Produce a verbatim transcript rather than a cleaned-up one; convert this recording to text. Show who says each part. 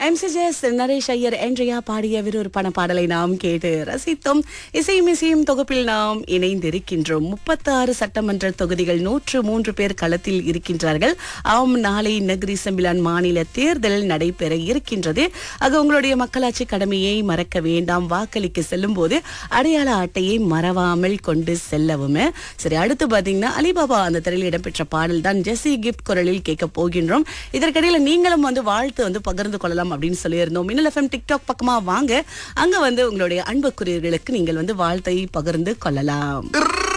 Speaker 1: எம்சிஜெஸ் நரேஷ் ஐயர் என்றையா பாடிய விறுவிறுப்பான பாடலை நாம் கேட்டு ரசித்தோம். இசையும் இசையும் தொகுப்பில் நாம் இணைந்திருக்கின்றோம். முப்பத்தி ஆறு சட்டமன்ற தொகுதிகள், நூற்று மூன்று பேர் களத்தில் இருக்கின்றார்கள். ஆம், நாளை நகரி செம்பிலான் மாநில தேர்தல் நடைபெற இருக்கின்றது. ஆக உங்களுடைய மக்களாட்சி கடமையை மறக்க வேண்டாம். வாக்களிக்க செல்லும் போது அடையாள அட்டையை மறவாமல் கொண்டு செல்லவும். சரி, அடுத்து பாத்தீங்கன்னா அலிபாபா அந்த திரையில் இடம்பெற்ற பாடல் தான் ஜெசி கிஃப்ட் குரலில் கேட்க போகின்றோம். இதற்கிடையில நீங்களும் வந்து வாழ்த்து வந்து பகிர்ந்து கொள்ளலாம் அப்படின்னு சொல்லியிருந்தோம். மின்னல் எஃப்எம் டிக்டாக் பக்கமா வாங்க, அங்க வந்து உங்களுடைய அன்புக்குரியவர்களுக்கு நீங்கள் வந்து வாழ்த்தை பகிர்ந்து கொள்ளலாம்.